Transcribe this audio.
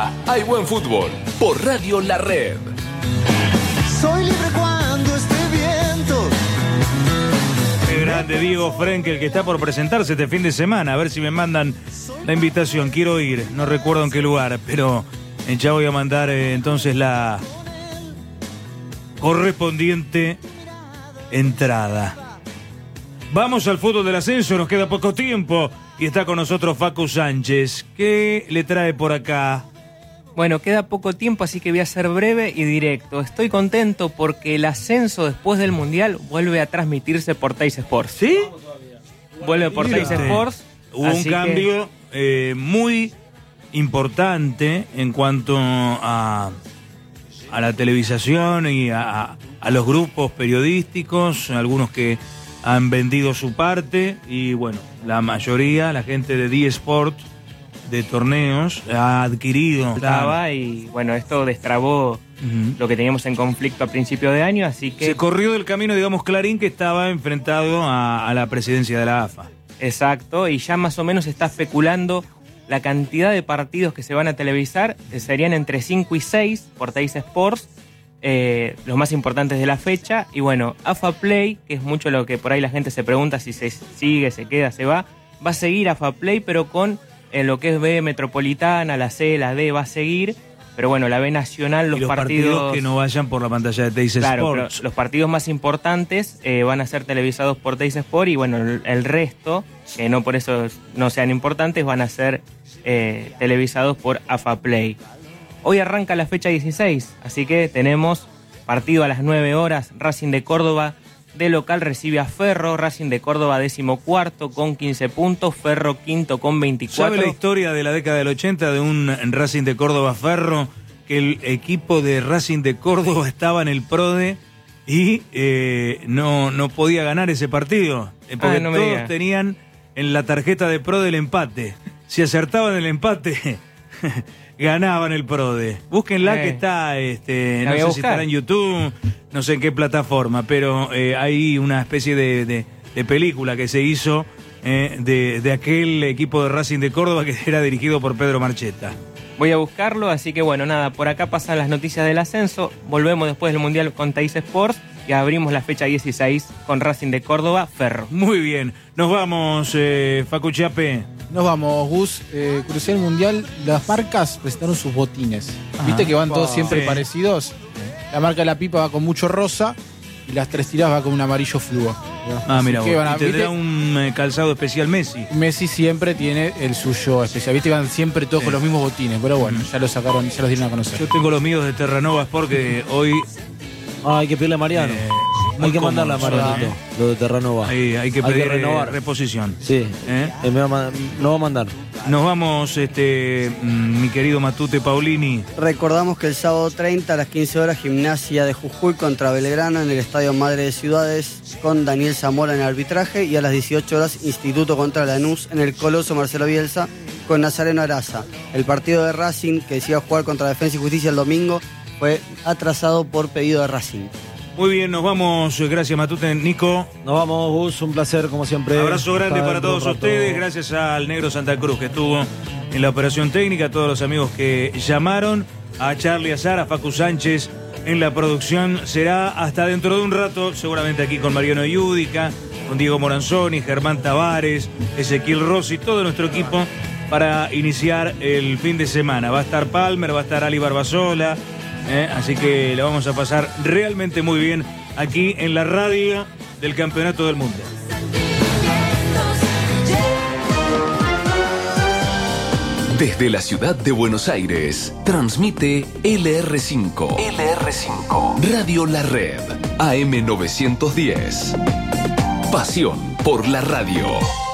Acá hay buen fútbol por Radio La Red. Soy libre cuando esté viento. Qué grande Diego Frenkel, que está por presentarse este fin de semana. A ver si me mandan la invitación. Quiero ir, no recuerdo en qué lugar, pero ya voy a mandar entonces la correspondiente entrada. Vamos al fútbol del ascenso, nos queda poco tiempo y está con nosotros Facu Sánchez. ¿Qué le trae por acá? Bueno, queda poco tiempo, así que voy a ser breve y directo. Estoy contento porque el ascenso después del Mundial vuelve a transmitirse por Teis Sports. ¿Sí? Vuelve por Teis Sports. Hubo un cambio muy importante en cuanto a la televisación y a los grupos periodísticos, algunos que han vendido su parte y bueno, la mayoría, la gente de D-Sport, de torneos, ha adquirido. Y bueno, esto destrabó lo que teníamos en conflicto a principio de año, así que... Se corrió del camino, digamos, Clarín, que estaba enfrentado a la presidencia de la AFA. Exacto, y ya más o menos se está especulando la cantidad de partidos que se van a televisar, serían entre 5 y 6 por Teis Sports, los más importantes de la fecha, y bueno, AFA Play, que es mucho lo que por ahí la gente se pregunta si se sigue, se queda, se va a seguir AFA Play, pero con lo que es B Metropolitana, la C, la D va a seguir, pero bueno, la B Nacional, los partidos que no vayan por la pantalla de Teis Sports. Los partidos más importantes van a ser televisados por Teis Sports y bueno, el resto, que no por eso no sean importantes, van a ser televisados por AFA Play. Hoy arranca la fecha 16, así que tenemos partido a las 9 horas, Racing de Córdoba de local recibe a Ferro, Racing de Córdoba 14º con 15 puntos, Ferro quinto con 24. ¿Sabe la historia de la década del 80 de un Racing de Córdoba Ferro? Que el equipo de Racing de Córdoba estaba en el PRODE y no podía ganar ese partido, porque todos tenían en la tarjeta de PRODE el empate. Si acertaban el empate, ganaban el PRODE. Búsquenla que está, no sé si estará en YouTube, no sé en qué plataforma, pero hay una especie de película que se hizo de aquel equipo de Racing de Córdoba que era dirigido por Pedro Marcheta. Voy a buscarlo, así que bueno, nada, por acá pasan las noticias del ascenso, volvemos después del Mundial con Teis Sports y abrimos la fecha 16 con Racing de Córdoba, Ferro. Muy bien, nos vamos, Facu Chiape. Nos vamos, Gus. Crucé el Mundial, las marcas presentaron sus botines. ¿Viste que van todos siempre parecidos? La marca de la pipa va con mucho rosa y las tres tiras va con un amarillo fluo. Mira vos, y tendrá un calzado especial Messi. Messi siempre tiene el suyo especial. Viste que van siempre todos con los mismos botines, pero bueno, ya los sacaron, ya los dieron a conocer. Yo tengo los míos de Terranova Sport que hoy... hay que pedirle a Mariano. Hay que mandarle a Mariano lo de Terranova. Hay que pedir renovar. reposición. Sí, no va a mandar. Nos vamos, mi querido Matute Paulini. Recordamos que el sábado 30 a las 15 horas Gimnasia de Jujuy contra Belgrano en el Estadio Madre de Ciudades con Daniel Zamora en el arbitraje, y a las 18 horas Instituto contra Lanús en el Coloso Marcelo Bielsa con Nazareno Araza. El partido de Racing que se iba a jugar contra Defensa y Justicia el domingo fue atrasado por pedido de Racing. Muy bien, nos vamos. Gracias, Matute. Nico. Nos vamos, Gus. Un placer, como siempre. Abrazo grande para todos ustedes. Gracias al Negro Santa Cruz, que estuvo en la operación técnica, a todos los amigos que llamaron, a Charlie Azar, a Facu Sánchez en la producción. Será hasta dentro de un rato, seguramente aquí con Mariano Yudica, con Diego Moranzoni, Germán Tavares, Ezequiel Rossi, todo nuestro equipo para iniciar el fin de semana. Va a estar Palmer, va a estar Ali Barbasola. Así que la vamos a pasar realmente muy bien aquí en la radio del Campeonato del Mundo. Desde la ciudad de Buenos Aires, transmite LR5. Radio La Red, AM 910. Pasión por la radio.